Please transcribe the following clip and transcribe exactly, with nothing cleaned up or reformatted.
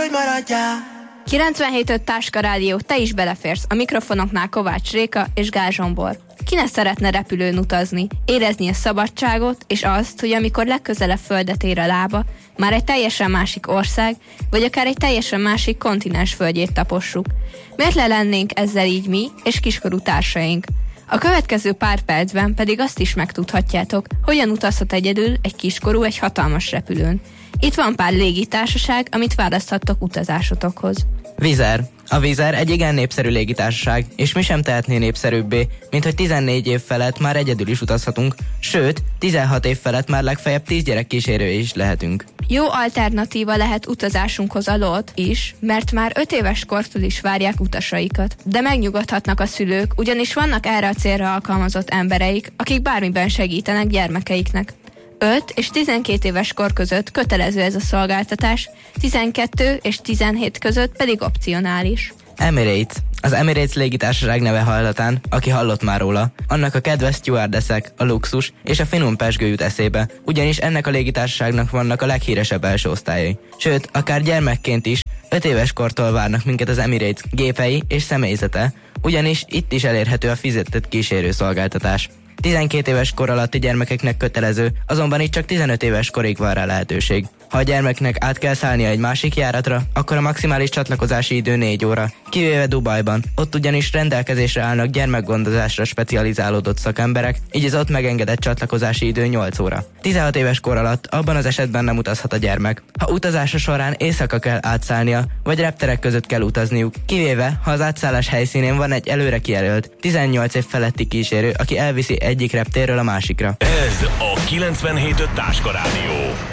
hogy maradjál. kilencvenhét öt Táska Rádió, te is beleférsz. A mikrofonoknál Kovács Réka és Gál Zsombor. Ki ne szeretne repülőn utazni, érezni a szabadságot, és azt, hogy amikor legközelebb földet ér a lába, már egy teljesen másik ország, vagy akár egy teljesen másik kontinens földjét tapossuk. Miért le lennénk ezzel így mi és kiskorú társaink? A következő pár percben pedig azt is megtudhatjátok, hogyan utazhat egyedül egy kiskorú egy hatalmas repülőn. Itt van pár légitársaság, amit választhattok utazásotokhoz. Wizz Air. A Wizz Air egy igen népszerű légitársaság, és mi sem tehetné népszerűbbé, mint hogy tizennégy év felett már egyedül is utazhatunk, sőt, tizenhat év felett már legfeljebb tíz gyerek kísérői is lehetünk. Jó alternatíva lehet utazásunkhoz a LOT is, mert már öt éves kortól is várják utasaikat. De megnyugodhatnak a szülők, ugyanis vannak erre a célra alkalmazott embereik, akik bármiben segítenek gyermekeiknek. öt és tizenkét éves kor között kötelező ez a szolgáltatás, tizenkettő és tizenhét között pedig opcionális. Emirates. Az Emirates légitársaság neve hallatán, aki hallott már róla, annak a kedves stewardessek, a luxus és a finom pezsgő jut eszébe, ugyanis ennek a légitársaságnak vannak a leghíresebb első osztályai. Sőt, akár gyermekként is, öt éves kortól várnak minket az Emirates gépei és személyzete, ugyanis itt is elérhető a fizetett kísérő szolgáltatás. tizenkét éves kor alatti gyermekeknek kötelező, azonban itt csak tizenöt éves korig van rá lehetőség. Ha a gyermeknek át kell szállnia egy másik járatra, akkor a maximális csatlakozási idő négy óra, kivéve Dubajban. Ott ugyanis rendelkezésre állnak gyermekgondozásra specializálódott szakemberek, így az ott megengedett csatlakozási idő nyolc óra. tizenhat éves kor alatt abban az esetben nem utazhat a gyermek. Ha utazása során éjszaka kell átszállnia, vagy repterek között kell utazniuk, kivéve, ha az átszállás helyszínén van egy előre kijelölt, tizennyolc év feletti kísérő, aki elviszi egyik reptérről a másikra. Ez a kilencvenhét öt Táska Rádió.